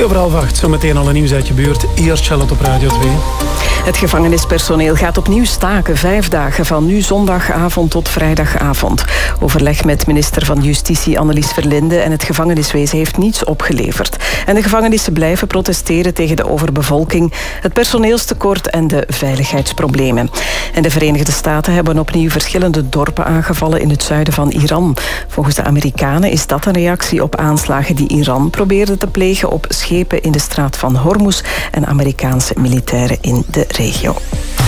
2:15, zometeen al een nieuws uit je buurt. Eerst Charlotte op Radio 2. Het gevangenispersoneel gaat opnieuw staken 5 dagen, van nu zondagavond tot vrijdagavond. Overleg met minister van Justitie Annelies Verlinde en het gevangeniswezen heeft niets opgeleverd. En de gevangenissen blijven protesteren tegen de overbevolking, het personeelstekort en de veiligheidsproblemen. En de Verenigde Staten hebben opnieuw verschillende dorpen aangevallen in het zuiden van Iran. Volgens de Amerikanen is dat een reactie op aanslagen die Iran probeerde te plegen op schepen in de straat van Hormuz en Amerikaanse militairen in de regio.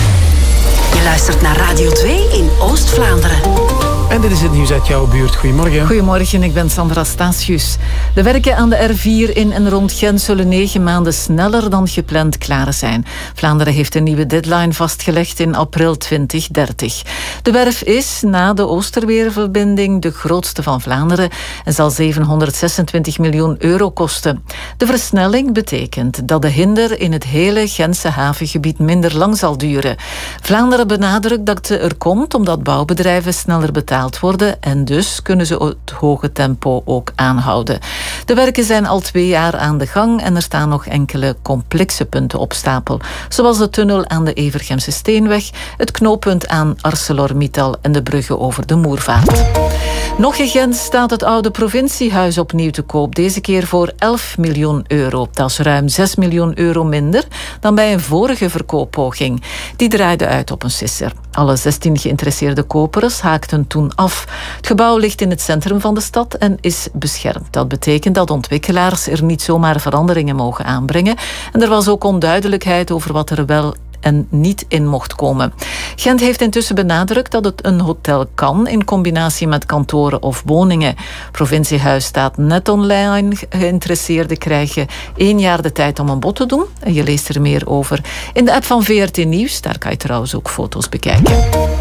Je luistert naar Radio 2 in Oost-Vlaanderen. En dit is het nieuws uit jouw buurt. Goedemorgen. Goedemorgen, ik ben Sandra Statius. De werken aan de R4 in en rond Gent zullen 9 maanden sneller dan gepland klaar zijn. Vlaanderen heeft een nieuwe deadline vastgelegd in april 2030. De werf is na de Oosterweerverbinding de grootste van Vlaanderen en zal 726 miljoen euro kosten. De versnelling betekent dat de hinder in het hele Gentse havengebied minder lang zal duren. Vlaanderen benadrukt dat ze er komt omdat bouwbedrijven sneller betaald worden en dus kunnen ze het hoge tempo ook aanhouden. De werken zijn al 2 jaar aan de gang en er staan nog enkele complexe punten op stapel, zoals de tunnel aan de Evergemse Steenweg, het knooppunt aan ArcelorMittal en de bruggen over de Moervaart. Nog in Gent staat het oude provinciehuis opnieuw te koop, deze keer voor 11 miljoen euro. Dat is ruim 6 miljoen euro minder dan bij een vorige verkooppoging. Die draaide uit op een sisser. Alle 16 geïnteresseerde kopers haakten toen af. Het gebouw ligt in het centrum van de stad en is beschermd. Dat betekent dat ontwikkelaars er niet zomaar veranderingen mogen aanbrengen. En er was ook onduidelijkheid over wat er wel en niet in mocht komen. Gent heeft intussen benadrukt dat het een hotel kan in combinatie met kantoren of woningen. Provinciehuis staat net online. Geïnteresseerden krijgen 1 jaar de tijd om een bod te doen. En je leest er meer over in de app van VRT Nieuws. Daar kan je trouwens ook foto's bekijken.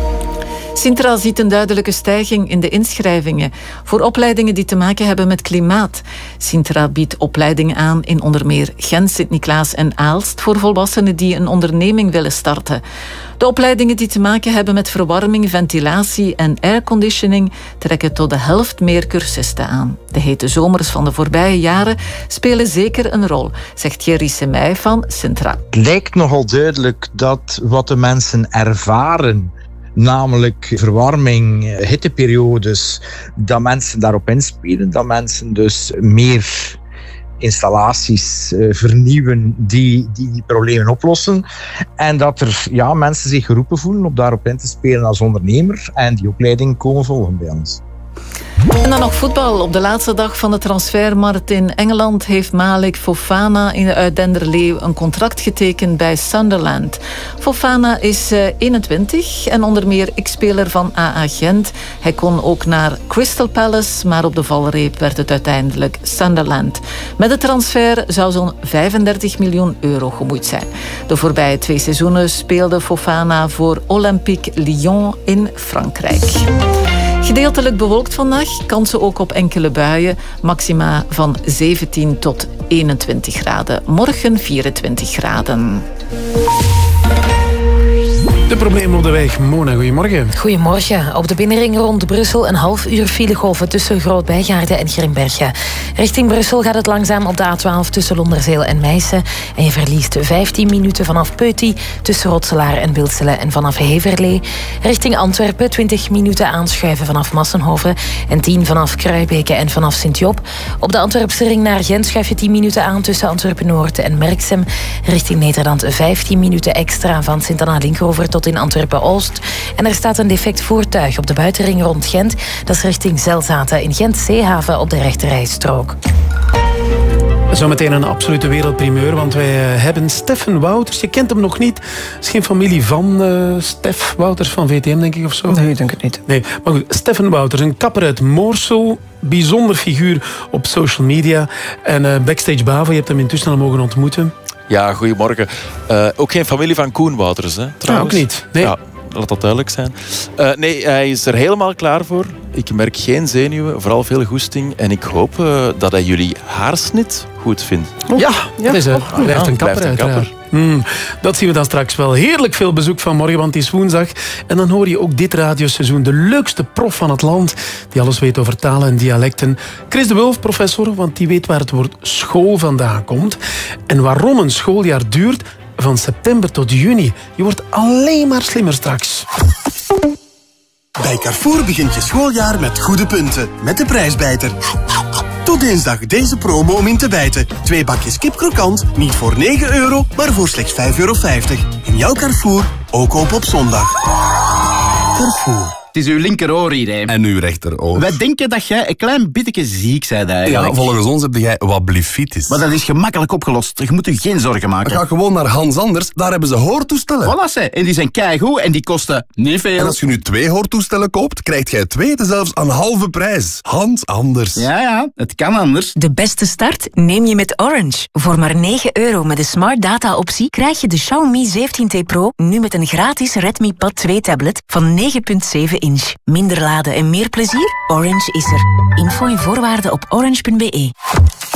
Sintra ziet een duidelijke stijging in de inschrijvingen voor opleidingen die te maken hebben met klimaat. Sintra biedt opleidingen aan in onder meer Gent, Sint-Niklaas en Aalst voor volwassenen die een onderneming willen starten. De opleidingen die te maken hebben met verwarming, ventilatie en airconditioning trekken tot de helft meer cursisten aan. De hete zomers van de voorbije jaren spelen zeker een rol, zegt Thierry Semey van Sintra. Het lijkt nogal duidelijk dat wat de mensen ervaren, namelijk verwarming, hitteperiodes, dat mensen daarop inspelen, dat mensen dus meer installaties vernieuwen die problemen oplossen. En dat er mensen zich geroepen voelen om daarop in te spelen als ondernemer en die opleiding komen volgen bij ons. En dan nog voetbal. Op de laatste dag van de transfermarkt in Engeland heeft Malik Fofana uit Denderleeuw een contract getekend bij Sunderland. Fofana is 21 en onder meer ex-speler van AA Gent. Hij kon ook naar Crystal Palace, maar op de valreep werd het uiteindelijk Sunderland. Met de transfer zou zo'n 35 miljoen euro gemoeid zijn. De voorbije 2 seizoenen speelde Fofana voor Olympique Lyon in Frankrijk. Gedeeltelijk bewolkt vandaag, kansen ook op enkele buien. Maxima van 17 tot 21 graden. Morgen 24 graden. De problemen op de weg. Mona, goedemorgen. Goedemorgen. Op de binnenring rond Brussel een half uur filegolven tussen Groot-Bijgaarden en Grimbergen. Richting Brussel gaat het langzaam op de A12 tussen Londerzeel en Meissen. En je verliest 15 minuten vanaf Peuty tussen Rotselaar en Bilsele en vanaf Heverlee. Richting Antwerpen 20 minuten aanschuiven vanaf Massenhoven en 10 vanaf Kruibeke en vanaf Sint-Job. Op de Antwerpse ring naar Gent schuif je 10 minuten aan tussen Antwerpen-Noord en Merksem. Richting Nederland 15 minuten extra van Sint-Anna-Linkeroever tot in Antwerpen-Oost. En er staat een defect voertuig op de buitenring rond Gent. Dat is richting Zelzaten in Gent-Zeehaven op de rechterrijstrook. Zometeen een absolute wereldprimeur, want wij hebben Steffen Wouters. Je kent hem nog niet. Het is geen familie van Stef Wouters van VTM, denk ik, of zo? Nee, ik denk het niet. Nee, maar goed. Steffen Wouters, een kapper uit Moorsel. Bijzonder figuur op social media. En Backstage Bavo, je hebt hem intussen al mogen ontmoeten. Ja, goedemorgen. Ook geen familie van Koen Wouters, hè, trouwens. Ja, ook niet. Nee. Ja, laat dat duidelijk zijn. Nee, hij is er helemaal klaar voor. Ik merk geen zenuwen, vooral veel goesting. En ik hoop dat hij jullie haarsnit goed vindt. Ja, dat is hij. Blijft een kapper, uiteraard. Dat zien we dan straks wel. Heerlijk veel bezoek vanmorgen, want het is woensdag. En dan hoor je ook dit radioseizoen de leukste prof van het land, die alles weet over talen en dialecten. Chris de Wulf, professor, want die weet waar het woord school vandaan komt. En waarom een schooljaar duurt van september tot juni. Je wordt alleen maar slimmer straks. Bij Carrefour begint je schooljaar met goede punten. Met de prijsbijter. Tot dinsdag deze promo om in te bijten. 2 bakjes kip krokant, niet voor €9, maar voor slechts €5,50. In jouw Carrefour, ook open op zondag. Carrefour. Het is uw linkeroor hier, hè. En uw rechteroor. Wij denken dat jij een klein beetje ziek bent eigenlijk. Ja, volgens ons heb jij wat blefitis. Maar dat is gemakkelijk opgelost. Je moet je geen zorgen maken. Ga gewoon naar Hans Anders, daar hebben ze hoortoestellen. Voilà, ze. En die zijn keigoed en die kosten niet veel. En als je nu 2 hoortoestellen koopt, krijgt jij 2 zelfs aan halve prijs. Hans Anders. Ja, het kan anders. De beste start neem je met Orange. Voor maar €9 met de Smart Data optie krijg je de Xiaomi 17T Pro nu met een gratis Redmi Pad 2 tablet van 9,7 inch. Minder laden en meer plezier? Orange is er. Info en voorwaarden op orange.be.